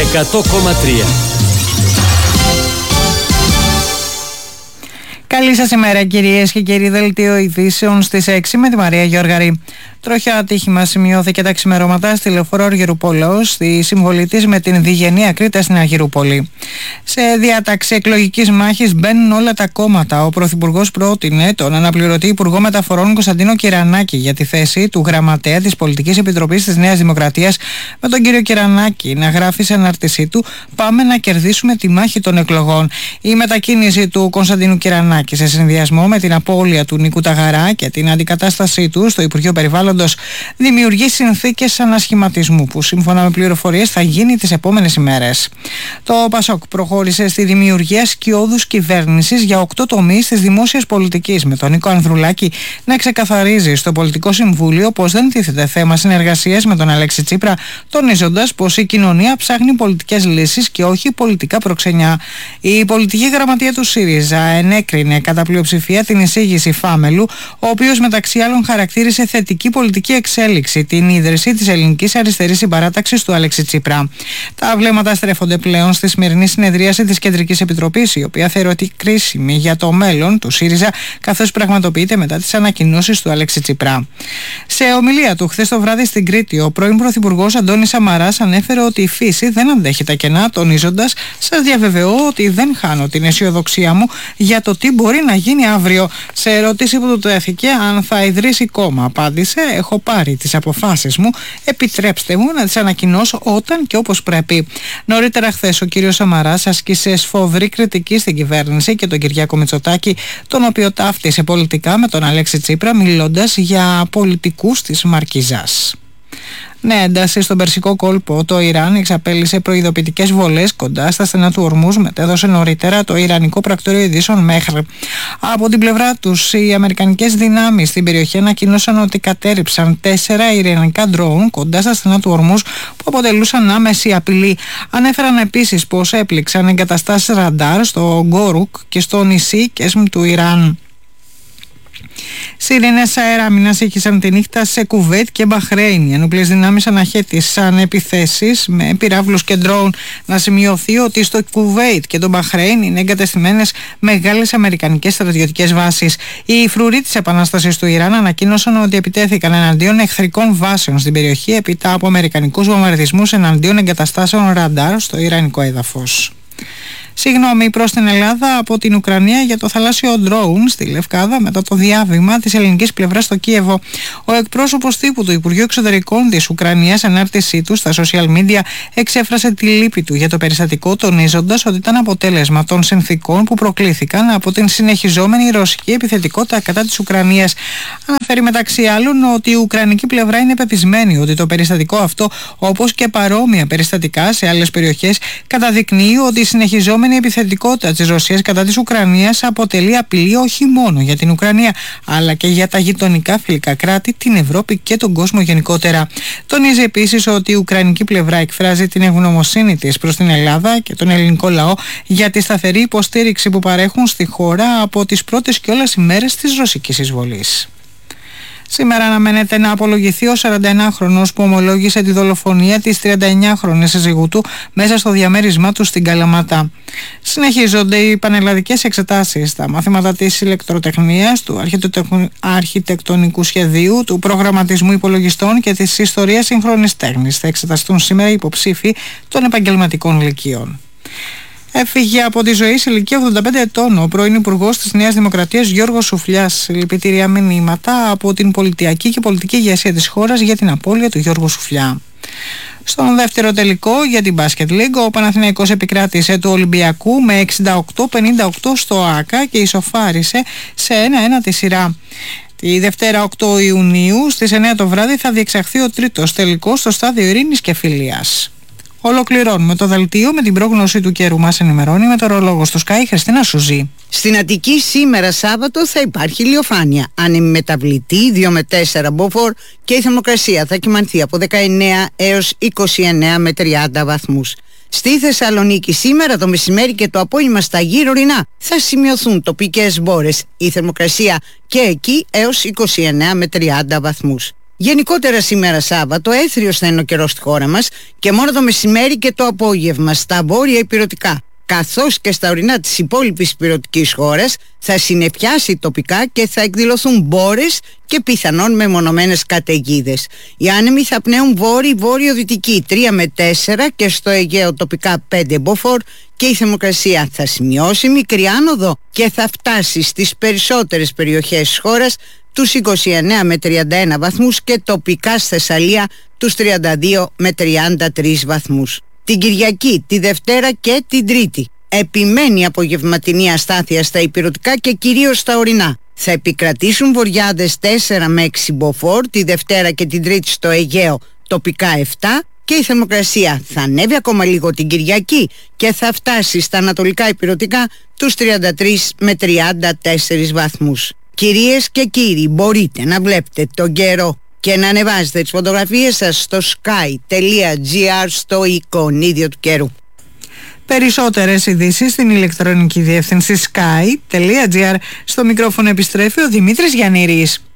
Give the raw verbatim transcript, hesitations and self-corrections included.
εκατό κόμμα τρία. Καλή σας ημέρα κυρίες και κύριοι, δελτίο ειδήσεων στις έξι με τη Μαρία Γιώργαρη. Τροχιά ατύχημα σημειώθηκε τα ξημερώματα στη λεωφόρο Αργυρούπολεως, στη συμβολή της με την Διγενή Ακρίτα στην Αργυρούπολη. Σε διάταξη εκλογικής μάχης μπαίνουν όλα τα κόμματα. Ο Πρωθυπουργός πρότεινε τον αναπληρωτή Υπουργό Μεταφορών Κωνσταντίνο Κυρανάκη για τη θέση του Γραμματέα της Πολιτικής Επιτροπής της Νέας Δημοκρατίας, με τον κύριο Κυρανάκη να γράφει σε ανάρτησή του «Πάμε να κερδίσουμε τη μάχη των εκλογών». Η μετακίνηση του Κωνσταντίνου Κυρανάκη σε συνδυασμό με την απώλεια του Νίκου Ταγαρά και την αντικατάστασή του στο Υπουργείο Περιβάλλοντος δημιουργεί συνθήκες ανασχηματισμού που σύμφωνα με πληροφορίες θα γίνει τις επόμενες ημέρες. Το ΠΑΣΟΚ προχώρησε στη δημιουργία σκιώδους κυβέρνησης για οκτώ τομείς της δημόσιας πολιτικής, με τον Νίκο Ανδρουλάκη να ξεκαθαρίζει στο Πολιτικό Συμβούλιο πως δεν τίθεται θέμα συνεργασίας με τον Αλέξη Τσίπρα, τονίζοντας πως η κοινωνία ψάχνει πολιτικές λύσεις και όχι πολιτικά προξενιά. Η πολιτική γραμματεία του ΣΥΡΙΖΑ ενέκρινε κατά πλειοψηφία την εισήγηση Φάμελου, ο οποίος μεταξύ άλλων χαρακτήρισε θετική πολιτική εξέλιξη την ίδρυση της Ελληνικής Αριστερής Συμπαράταξης του Αλέξη Τσίπρα. Τα βλέμματα στρέφονται πλέον στη σημερινή συνεδρίαση της Κεντρικής Επιτροπής, η οποία θεωρείται κρίσιμη για το μέλλον του ΣΥΡΙΖΑ, καθώς πραγματοποιείται μετά τις ανακοινώσεις του Αλέξη Τσίπρα. Σε ομιλία του χθες το βράδυ στην Κρήτη, ο πρώην Πρωθυπουργός Αντώνης Σαμαράς ανέφερε ότι η φύση δεν αντέχει τα κενά, τονίζοντας «Σας διαβεβαιώ ότι δεν χάνω την αισιοδοξία μου για το τι μπορεί να γίνει αύριο». Σε ερώτηση που του τέθηκε αν θα ιδρύσει κόμμα, απάντησε «Έχω πάρει τις αποφάσεις μου, επιτρέψτε μου να τις ανακοινώσω όταν και όπως πρέπει». Νωρίτερα χθες ο κύριος Σαμαράς άσκησε σφοδρή κριτική στην κυβέρνηση και τον Κυριάκο Μητσοτάκη, τον οποίο ταύτισε πολιτικά με τον Αλέξη Τσίπρα, μιλώντας για πολιτικούς της Μαρκιζάς. Ναι, ένταση στον Περσικό κόλπο. Το Ιράν εξαπέλυσε προειδοποιητικές βολές κοντά στα στενά του Ορμούζ, μετέδωσε νωρίτερα το Ιρανικό Πρακτορείο Ειδήσεων Μέχρ. Από την πλευρά τους, οι αμερικανικές δυνάμεις στην περιοχή ανακοίνωσαν ότι κατέρριψαν τέσσερα ιρανικά ντρόουν κοντά στα στενά του Ορμούζ που αποτελούσαν άμεση απειλή. Ανέφεραν επίσης πως έπληξαν εγκαταστάσεις ραντάρ στο Γκόρουκ και στο νησί Κέσμ του Ιράν. Σιρήνες αεράμινας ήχησαν τη νύχτα σε Κουβέιτ και Μπαχρέιν. Οι ενόπλες δυνάμεις αναχέτησαν επιθέσεις με πυράβλους και ντρόουν. Να σημειωθεί ότι στο Κουβέιτ και το Μπαχρέιν είναι εγκατεστημένες μεγάλες αμερικανικές στρατιωτικές βάσεις. Οι φρουροί της Επανάστασης του Ιράν ανακοίνωσαν ότι επιτέθηκαν εναντίον εχθρικών βάσεων στην περιοχή έπειτα από αμερικανικούς βομβαρδισμούς εναντίον εγκαταστάσεων ραντάρ στο ιρανικό έδαφος. Συγγνώμη προς την Ελλάδα από την Ουκρανία για το θαλάσσιο ντρόουν στη Λευκάδα μετά το διάβημα της ελληνικής πλευράς στο Κίεβο. Ο εκπρόσωπος τύπου του Υπουργείου Εξωτερικών της Ουκρανίας, ανάρτησή του στα social media, εξέφρασε τη λύπη του για το περιστατικό, τονίζοντας ότι ήταν αποτέλεσμα των συνθήκων που προκλήθηκαν από την συνεχιζόμενη ρωσική επιθετικότητα κατά της Ουκρανίας. Αναφέρει μεταξύ άλλων ότι η ουκρανική πλευρά είναι πεπισμένη ότι το περιστατικό αυτό, όπως και παρόμοια περιστατικά σε άλλες περιοχές, καταδεικνύει ότι η συνεχιζόμενη η επιθετικότητα της Ρωσίας κατά της Ουκρανίας αποτελεί απειλή όχι μόνο για την Ουκρανία, αλλά και για τα γειτονικά φιλικά κράτη, την Ευρώπη και τον κόσμο γενικότερα. Τονίζει επίσης ότι η ουκρανική πλευρά εκφράζει την ευγνωμοσύνη της προς την Ελλάδα και τον ελληνικό λαό για τη σταθερή υποστήριξη που παρέχουν στη χώρα από τις πρώτες κιόλας ημέρες της ρωσικής εισβολής. Σήμερα αναμένεται να απολογηθεί ο σαρανταενάχρονος που ομολόγησε τη δολοφονία της τριανταεννιάχρονης σύζυγού του μέσα στο διαμέρισμά του στην Καλαμάτα. Συνεχίζονται οι πανελλαδικές εξετάσεις στα μαθήματα της ηλεκτροτεχνίας, του αρχιτεκτονικού σχεδίου, του προγραμματισμού υπολογιστών και της ιστορίας σύγχρονης τέχνης. Θα εξεταστούν σήμερα οι υποψήφοι των επαγγελματικών λυκείων. Έφυγε από τη ζωή σε ηλικία ογδόντα πέντε ετών ο πρώην Υπουργός της Νέας Δημοκρατίας Γιώργος Σουφλιάς. Λυπητήρια μηνύματα από την πολιτιακή και πολιτική ηγεσία της χώρας για την απώλεια του Γιώργου Σουφλιά. Στον δεύτερο τελικό για την Basket League, ο Παναθηναϊκός επικράτησε του Ολυμπιακού με εξήντα οκτώ πενήντα οκτώ στο ΆΚΑ και ισοφάρισε σε ένα ένα τη σειρά. Τη Δευτέρα οκτώ Ιουνίου στις εννιά το βράδυ θα διεξαχθεί ο τρίτος τελικός στο στάδιο Ειρήνης και Φιλίας. Ολοκληρώνουμε το δελτίο με την πρόγνωση του καιρού. Μας ενημερώνει μετεωρολόγος του Sky Χριστίνα Σουζή. Στην Αττική σήμερα Σάββατο θα υπάρχει ηλιοφάνεια, άνεμη μεταβλητή δύο με τέσσερα μποφόρ και η θερμοκρασία θα κυμανθεί από δεκαεννέα έως είκοσι εννέα με τριάντα βαθμούς. Στη Θεσσαλονίκη σήμερα το μεσημέρι και το απόγευμα στα γύρω ορεινά θα σημειωθούν τοπικές μπόρες, η θερμοκρασία και εκεί έως είκοσι εννέα με τριάντα βαθμούς. Γενικότερα σήμερα Σάββατο έθριος θα είναι ο καιρός στη χώρα μας και μόνο το μεσημέρι και το απόγευμα στα βόρεια ηπειρωτικά, καθώς και στα ορεινά της υπόλοιπης ηπειρωτικής χώρας θα συννεφιάσει τοπικά και θα εκδηλωθούν μπόρες και πιθανόν μεμονωμένες καταιγίδες. Οι άνεμοι θα πνέουν βόρειο-βόρειο-δυτική τρία με τέσσερα και στο Αιγαίο τοπικά πέντε μποφόρ και η θερμοκρασία θα σημειώσει μικρή άνοδο και θα φτάσει στις περισσότερες περιοχές της χώρας τους είκοσι εννέα με τριάντα ένα βαθμούς και τοπικά στη Θεσσαλία τους τριάντα δύο με τριάντα τρεις βαθμούς. Την Κυριακή, τη Δευτέρα και την Τρίτη επιμένει απογευματινή αστάθεια στα ηπειρωτικά και κυρίως στα ορεινά. Θα επικρατήσουν βοριάδες τέσσερα με έξι μποφόρ τη Δευτέρα και την Τρίτη στο Αιγαίο τοπικά επτά και η θερμοκρασία θα ανέβει ακόμα λίγο την Κυριακή και θα φτάσει στα ανατολικά ηπειρωτικά τους τριάντα τρεις με τριάντα τέσσερις βαθμούς. Κυρίες και κύριοι, μπορείτε να βλέπετε τον καιρό και να ανεβάζετε τις φωτογραφίες σας στο sky.gr στο εικονίδιο του καιρού. Περισσότερες ειδήσεις στην ηλεκτρονική διεύθυνση sky.gr. Στο μικρόφωνο επιστρέφει ο Δημήτρης Γιαννήρης.